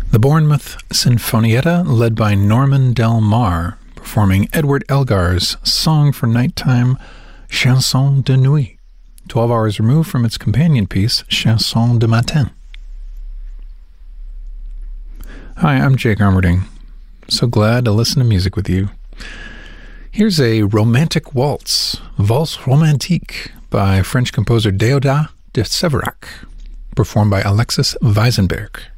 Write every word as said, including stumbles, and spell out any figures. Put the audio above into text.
The Bournemouth Sinfonietta, led by Norman Del Mar, performing Edward Elgar's Song for Nighttime, Chanson de Nuit, twelve hours removed from its companion piece, Chanson de Matin. Hi, I'm Jake Armerding. So glad to listen to music with you. Here's a romantic waltz, Valse Romantique, by French composer Déodat de Séverac, performed by Alexis Weisenberg.